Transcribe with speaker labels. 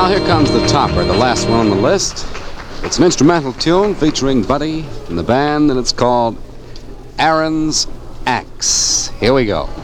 Speaker 1: Now here comes the topper, the last one on the list. It's an instrumental tune featuring Buddy and the band, and it's called Aaron's Axe. Here we go.